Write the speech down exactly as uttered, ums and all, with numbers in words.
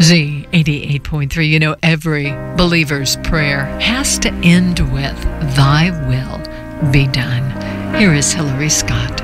Z eighty-eight point three. You know, every believer's prayer has to end with, "Thy will be done." Here is Hillary Scott.